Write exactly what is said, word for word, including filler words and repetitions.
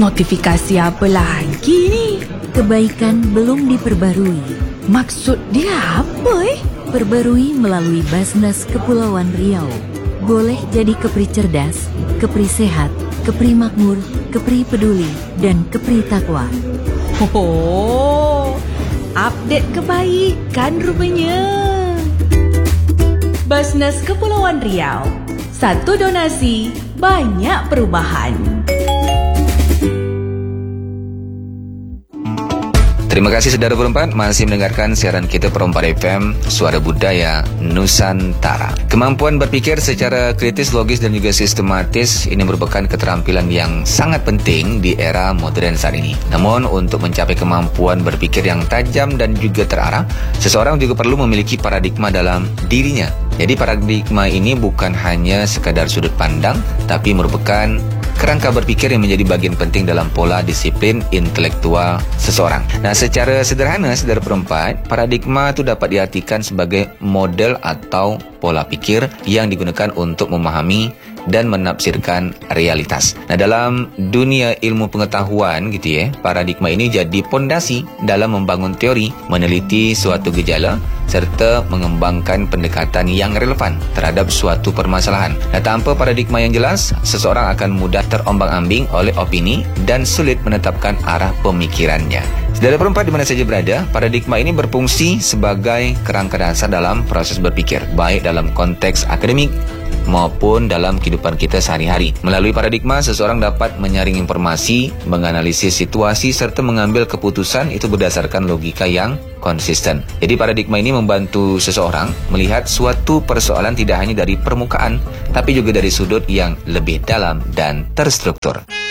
Notifikasi apa lagi ni? Kebaikan belum diperbarui. Maksud dia apa eh? Perbarui melalui Basnas Kepulauan Riau. Boleh jadi kepri cerdas, kepri sehat, kepri makmur, kepri peduli, dan kepri takwa. Oh, update kebaikan rupanya. Basnas Kepulauan Riau. Satu donasi, banyak perubahan. Terima kasih saudara Perempat masih mendengarkan siaran kita Perempat F M, Suara Budaya Nusantara. Kemampuan berfikir secara kritis, logis dan juga sistematis ini merupakan keterampilan yang sangat penting di era moden saat ini. Namun untuk mencapai kemampuan berfikir yang tajam dan juga terarah, seseorang juga perlu memiliki paradigma dalam dirinya. Jadi paradigma ini bukan hanya sekadar sudut pandang, tapi merupakan kerangka berfikir yang menjadi bagian penting dalam pola disiplin intelektual seseorang. Nah, secara sederhana, saudara Perempat, paradigma itu dapat diartikan sebagai model atau pola pikir yang digunakan untuk memahami dan menafsirkan realitas. Nah, dalam dunia ilmu pengetahuan gitu ya, paradigma ini jadi pondasi dalam membangun teori, meneliti suatu gejala serta mengembangkan pendekatan yang relevan terhadap suatu permasalahan. Nah, tanpa paradigma yang jelas, seseorang akan mudah terombang-ambing oleh opini dan sulit menetapkan arah pemikirannya. Saudara Perempat di mana saja berada, paradigma ini berfungsi sebagai kerangka dasar dalam proses berfikir, baik dalam konteks akademik maupun dalam kehidupan kita sehari-hari. Melalui paradigma, seseorang dapat menyaring informasi, menganalisis situasi, serta mengambil keputusan itu berdasarkan logika yang konsisten. Jadi paradigma ini membantu seseorang melihat suatu persoalan tidak hanya dari permukaan, tapi juga dari sudut yang lebih dalam dan terstruktur.